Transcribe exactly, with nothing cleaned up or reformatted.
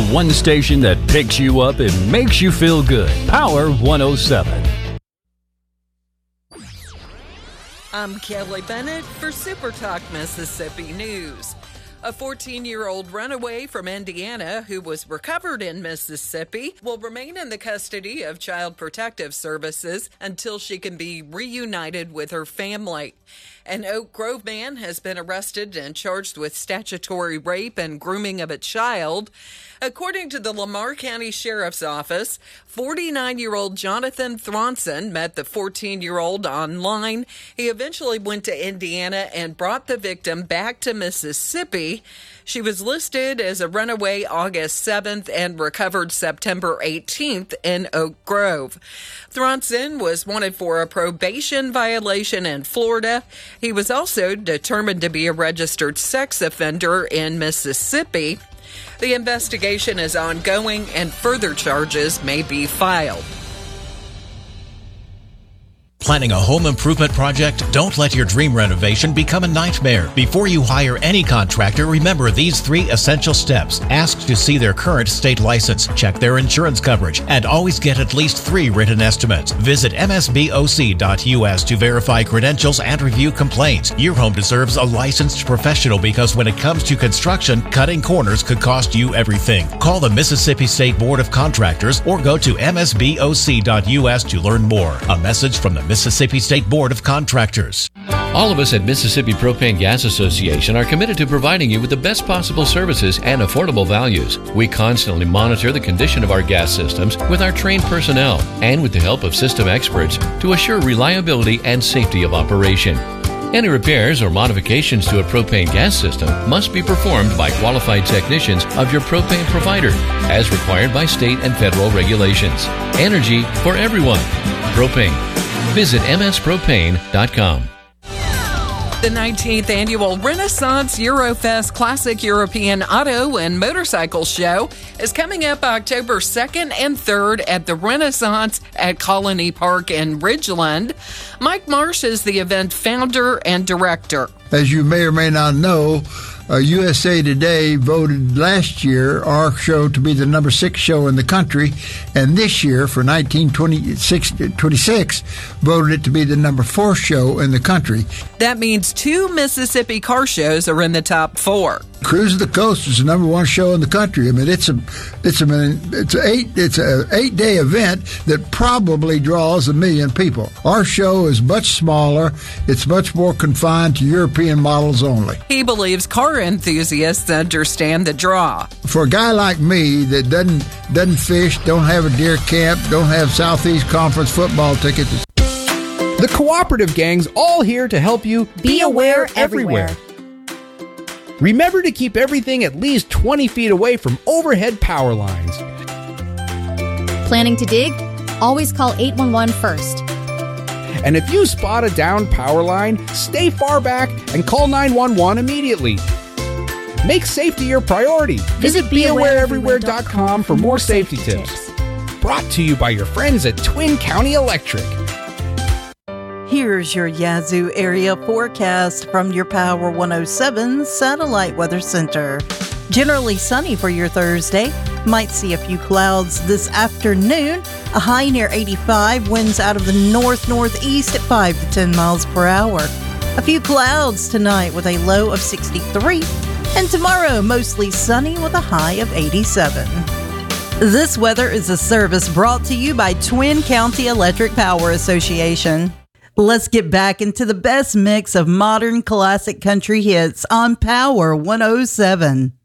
The one station that picks you up and makes you feel good. Power one oh seven. I'm Kelly Bennett for Super Talk Mississippi News. A fourteen-year-old runaway from Indiana who was recovered in Mississippi will remain in the custody of Child Protective Services until she can be reunited with her family. An Oak Grove man has been arrested and charged with statutory rape and grooming of a child. According to the Lamar County Sheriff's Office, forty-nine-year-old Jonathan Thronson met the fourteen-year-old online. He eventually went to Indiana and brought the victim back to Mississippi. She was listed as a runaway August seventh and recovered September eighteenth in Oak Grove. Thronson was wanted for a probation violation in Florida. He was also determined to be a registered sex offender in Mississippi. The investigation is ongoing and further charges may be filed. Planning a home improvement project? Don't let your dream renovation become a nightmare. Before you hire any contractor, remember these three essential steps. Ask to see their current state license, check their insurance coverage, and always get at least three written estimates. Visit M S B O C dot U S to verify credentials and review complaints. Your home deserves a licensed professional because when it comes to construction, cutting corners could cost you everything. Call the Mississippi State Board of Contractors or go to M S B O C dot U S to learn more. A message from the Mississippi State Board of Contractors. All of us at Mississippi Propane Gas Association are committed to providing you with the best possible services and affordable values. We constantly monitor the condition of our gas systems with our trained personnel and with the help of system experts to assure reliability and safety of operation. Any repairs or modifications to a propane gas system must be performed by qualified technicians of your propane provider, as required by state and federal regulations. Energy for everyone. Propane. Visit M S propane dot com. The nineteenth Annual Renaissance Eurofest Classic European Auto and Motorcycle Show is coming up October second and third at the Renaissance at Colony Park in Ridgeland. Mike Marsh is the event founder and director. As you may or may not know, uh, U S A Today voted last year our show to be the number six show in the country, and this year, for nineteen twenty-six, voted it to be the number four show in the country. That means two Mississippi car shows are in the top four. Cruise of the Coast is the number one show in the country. I mean, it's a, it's a, it's a eight, it's a eight day event that probably draws a million people. Our show is much smaller. It's much more confined to European models only. He believes car enthusiasts understand the draw. For a guy like me that doesn't doesn't fish, don't have a deer camp, don't have Southeast Conference football tickets. The cooperative gang's all here to help you be aware everywhere. everywhere. Remember to keep everything at least twenty feet away from overhead power lines. Planning to dig? Always call eight one one first. And if you spot a downed power line, stay far back and call nine one one immediately. Make safety your priority. Visit be aware everywhere dot com for more safety tips. Brought to you by your friends at Twin County Electric. Here's your Yazoo area forecast from your Power one oh seven Satellite Weather Center. Generally sunny for your Thursday. Might see a few clouds this afternoon. A high near eighty-five, winds out of the north-northeast at five to ten miles per hour. A few clouds tonight with a low of sixty-three. And tomorrow, mostly sunny with a high of eighty-seven. This weather is a service brought to you by Twin County Electric Power Association. Let's get back into the best mix of modern classic country hits on Power one oh seven.